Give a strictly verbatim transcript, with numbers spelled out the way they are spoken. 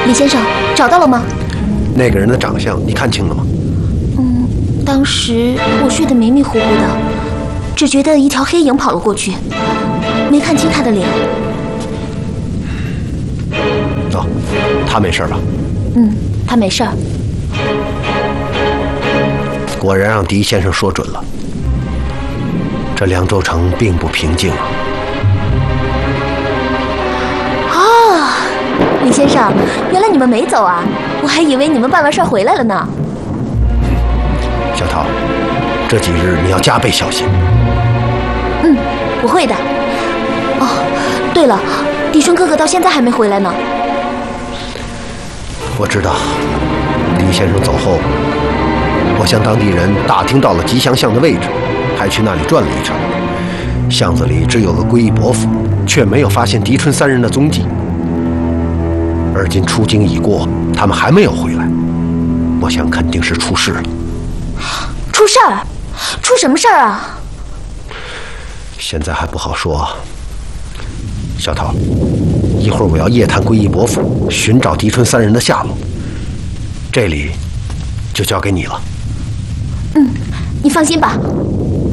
李先生，找到了吗？ 那个人的长相你看清了吗？ 嗯，当时我睡得迷迷糊糊的，只觉得一条黑影跑了过去，没看清他的脸。 哦，他没事吧？ 嗯，他没事儿。 果然让狄先生说准了，这凉州城并不平静啊。 哦，李先生，原来你们没走啊！我还以为你们办完事儿回来了呢。 小桃，这几日你要加倍小心。 嗯，我会的。哦，对了，狄春哥哥到现在还没回来呢。 我知道，狄先生走后，我向当地人打听到了吉祥巷的位置，还去那里转了一圈。巷子里只有个归义伯府，却没有发现狄春三人的踪迹。而今出京已过，他们还没有回来，我想肯定是出事了。 出事儿？出什么事儿啊？ 现在还不好说。小桃，一会儿我要夜探归义伯府，寻找狄春三人的下落。这里就交给你了。 嗯，你放心吧。